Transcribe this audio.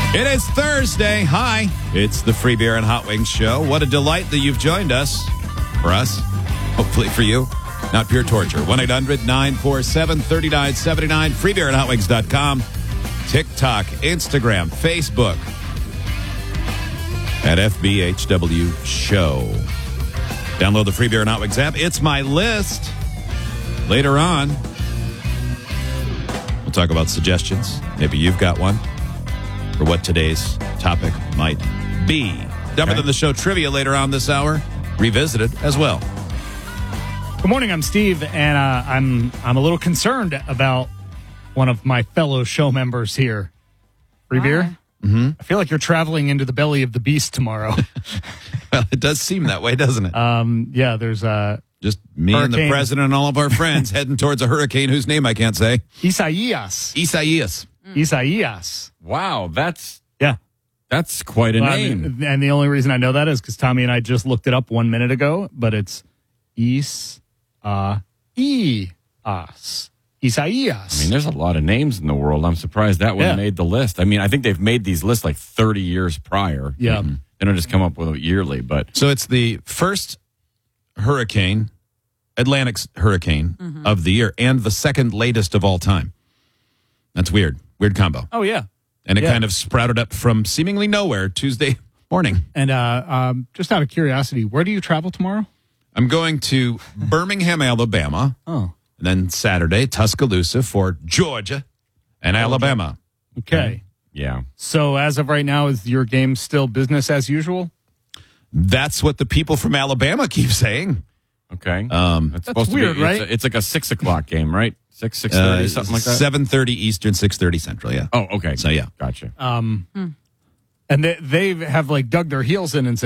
It is Thursday. Hi. It's the Free Beer and Hot Wings Show. What a delight that you've joined us. For us. Hopefully for you. Not pure torture. 1-800-947-3979. freebeerandhotwings.com. TikTok, Instagram, Facebook. At FBHW Show. Download the Free Beer and Hot Wings app. It's my list. Later on, we'll talk about suggestions. Maybe you've got one for what today's topic might be. Dumber Than the Show trivia later on this hour. Revisited as well. Good morning, I'm Steve, and I'm a little concerned about one of my fellow show members here. Free beer? Mm-hmm. I feel like you're traveling into the belly of the beast tomorrow. Well, it does seem that way, doesn't it? Yeah, there's just me hurricane. And the president and all of our friends heading towards a hurricane whose name I can't say. Isaias. Wow, that's quite a Well, name. And the only reason I know that is because Tommy and I just looked it up 1 minute ago, but it's Isaias. Isaias. I mean, there's a lot of names in the world. I'm surprised that one made the list. I mean, I think they've made these lists like 30 years prior. Yeah. Mm-hmm. They don't just come up with it yearly, but So it's the first hurricane, Atlantic hurricane of the year, and the second latest of all time. That's weird. Weird combo. Oh, yeah. And it kind of sprouted up from seemingly nowhere Tuesday morning. And just out of curiosity, where do you travel tomorrow? I'm going to Birmingham, Alabama. Oh. And then Saturday, Tuscaloosa for Georgia and Alabama. Okay. yeah. So as of right now, is your game still business as usual? That's what the people from Alabama keep saying. Okay. That's supposed weird, to be, right? It's like a 6 o'clock game, right? 6:30, something like that? 7:30 Eastern, 6:30 Central, yeah. Oh, okay. So, yeah. Gotcha. And they have like dug their heels in and said,